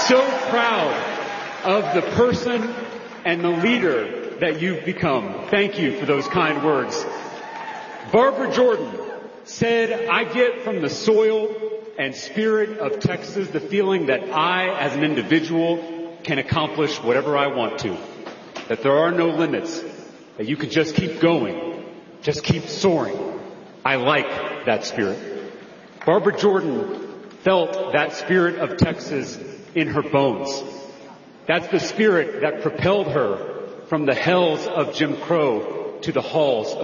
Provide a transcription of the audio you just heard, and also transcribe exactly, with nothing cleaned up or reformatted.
so proud of the person and the leader that you've become. Thank you for those kind words. Barbara Jordan said, I get from the soil and spirit of Texas the feeling that I, as an individual, can accomplish whatever I want to. That there are no limits. That you can just keep going. Just keep soaring. I like that spirit. Barbara Jordan felt that spirit of Texas in her bones. That's the spirit that propelled her from the hells of Jim Crow to the halls of